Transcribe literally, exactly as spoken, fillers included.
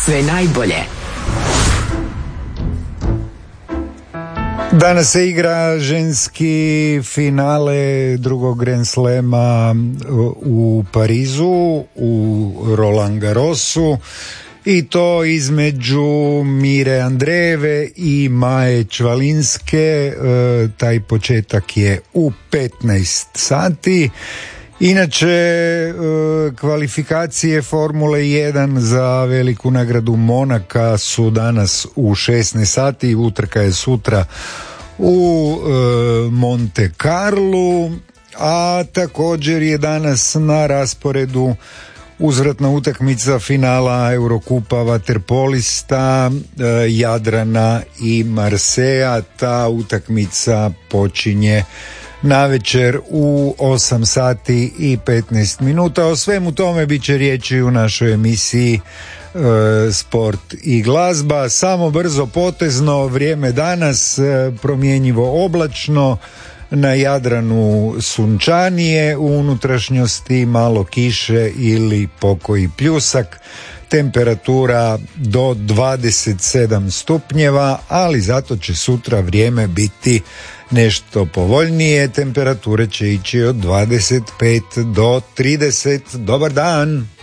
Sve najbolje. Danas se igra ženski finale drugog Grand Slema u Parizu, u Roland Garrosu, i to između Mire Andreeve i Maje Čvalinske. E, taj početak je u petnaest sati. Inače, e, kvalifikacije Formule jedan za veliku nagradu Monaka su danas u šesnaest sati, utrka je sutra u e, Monte Carlu, a također je danas na rasporedu uzvratna utakmica finala Eurokupa vaterpolista e, Jadrana i Marseja. Ta utakmica počinje navečer u osam sati i petnaest minuta. O svemu tome bit će riječi u našoj emisiji e, Sport i glazba. Samo brzo potezno vrijeme danas, e, promjenjivo oblačno, na Jadranu sunčanije, u unutrašnjosti malo kiše ili pokoji pljusak, temperatura do dvadeset sedam stupnjeva, ali zato će sutra vrijeme biti nešto povoljnije, temperature će ići od dvadeset pet do trideset. Dobar dan!